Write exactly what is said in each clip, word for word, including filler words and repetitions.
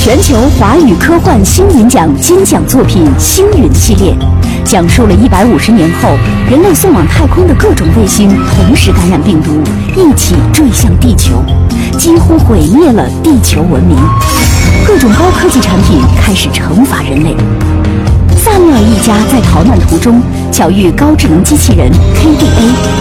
全球华语科幻星云奖金奖作品《星云》系列，讲述了一百五十年后人类送往太空的各种卫星同时感染病毒，一起坠向地球，几乎毁灭了地球文明。各种高科技产品开始惩罚人类。萨缪尔一家在逃难途中巧遇高智能机器人 K D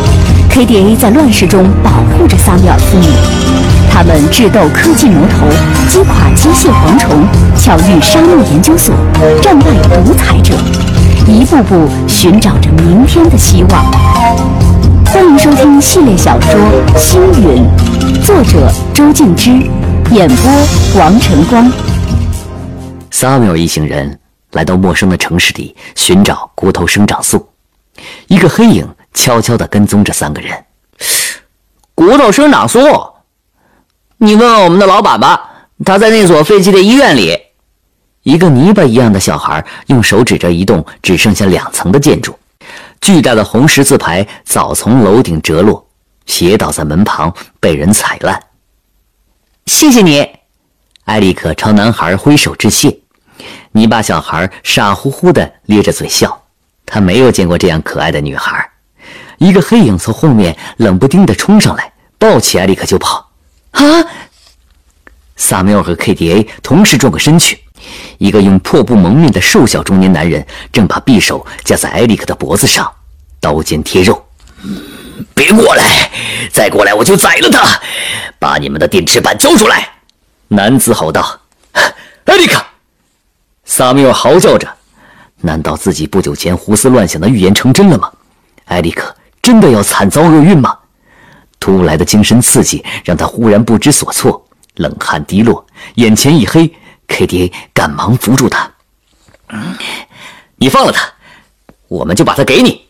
A，K D A 在乱世中保护着萨缪尔父母。他们智斗科技魔头，击垮机械蝗虫，巧遇沙漠研究所，战败独裁者，一步步寻找着明天的希望。欢迎收听系列小说《星云》，作者周静之，演播王晨光。 萨缪尔一行人来到陌生的城市里寻找骨头生长素，一个黑影悄悄地跟踪着三个人。 骨头生长素？你问问我们的老板吧，他在那所废弃的医院里。 一个泥巴一样的小孩用手指着一栋只剩下两层的建筑，巨大的红十字牌早从楼顶折落，斜倒在门旁，被人踩烂。 谢谢你， 艾利克朝男孩挥手致谢。泥巴小孩傻乎乎地咧着嘴笑，他没有见过这样可爱的女孩。一个黑影从后面冷不丁地冲上来，抱起艾利克就跑。啊！萨缪尔和 K D A 同时转过身去，一个用破布蒙面的瘦小中年男人正把匕首架在艾利克的脖子上，刀尖贴肉。 别过来，再过来我就宰了他！把你们的电池板交出来！ 男子吼道。艾利克！萨缪尔嚎叫着，难道自己不久前胡思乱想的预言成真了吗？艾利克真的要惨遭厄运吗？突来的精神刺激让他忽然不知所措，冷汗滴落，眼前一黑。 K D A 赶忙扶住他。你放了他，我们就把他给你。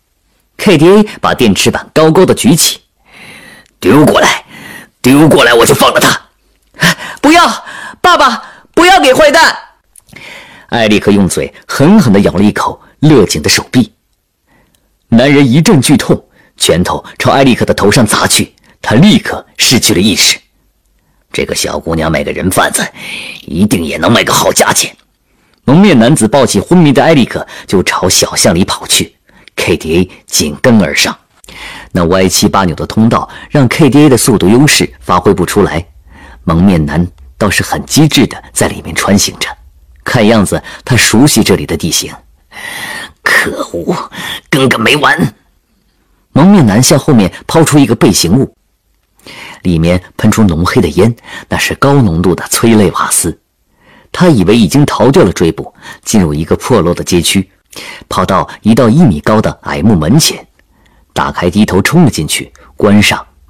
K D A 把电池板高高的举起。 丢过来，丢过来，我就放了他。 不要，爸爸，不要给坏蛋！ 艾利克用嘴狠狠地咬了一口勒紧的手臂。男人一阵剧痛，拳头朝艾利克的头上砸去，他立刻失去了意识。 这个小姑娘卖个人贩子，一定也能卖个好价钱。 蒙面男子抱起昏迷的艾利克就朝小巷里跑去， K D A 紧跟而上。那歪七八扭的通道让 K D A 的速度优势发挥不出来，蒙面男倒是很机智地在里面穿行着，看样子他熟悉这里的地形。 可恶，跟个没完！ 蒙面男向后面抛出一个背形物，里面喷出浓黑的烟，那是高浓度的催泪瓦斯。他以为已经逃掉了追捕，进入一个破落的街区，跑到一道一米高的矮木门前，打开低头冲了进去，关上